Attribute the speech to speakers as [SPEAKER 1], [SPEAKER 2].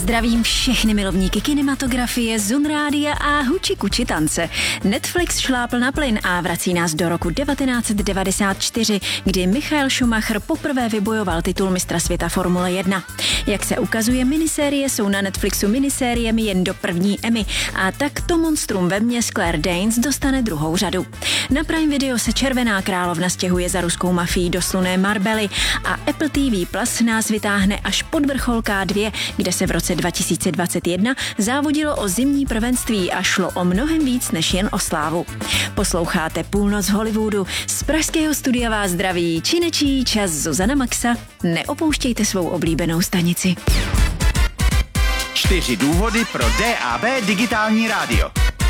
[SPEAKER 1] Zdravím všechny milovníky kinematografie, Zun rádia a huči kuči tance. Netflix šlápl na plyn a vrací nás do roku 1994, kdy Michael Schumacher poprvé vybojoval titul mistra světa Formule 1. Jak se ukazuje, minisérie jsou na Netflixu minisériemi jen do první Emmy a tak to monstrum ve mně Claire Danes dostane druhou řadu. Na Prime Video se Červená královna stěhuje za ruskou mafií do slunné Marbely a Apple TV Plus nás vytáhne až pod vrchol K2, kde se v roce 2021 závodilo o zimní prvenství a šlo o mnohem víc než jen o slávu. Posloucháte Půlnoc Hollywoodu. Z pražského studia vás zdraví činečí čas Zuzana Maxa. Neopouštějte svou oblíbenou stanici.
[SPEAKER 2] 4 důvody pro DAB digitální rádio.